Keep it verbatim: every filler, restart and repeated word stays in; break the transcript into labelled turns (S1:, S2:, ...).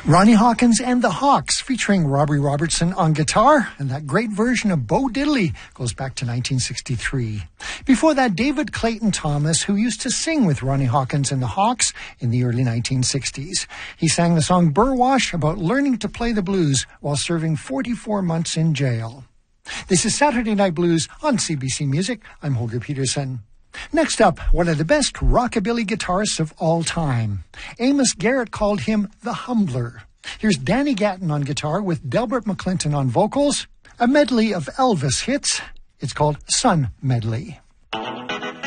S1: Ronnie Hawkins and the Hawks, featuring Robbie Robertson on guitar, and that great version of Bo Diddley goes back to nineteen sixty-three. Before that, David Clayton Thomas, who used to sing with Ronnie Hawkins and the Hawks in the early nineteen sixties. He sang the song Burwash about learning to play the blues while serving forty-four months in jail. This is Saturday Night Blues on C B C Music. I'm Holger Peterson. Next up, one of the best rockabilly guitarists of all time. Amos Garrett called him the Humbler. Here's Danny Gatton on guitar with Delbert McClinton on vocals, a medley of Elvis hits. It's called Sun Medley.
S2: Thank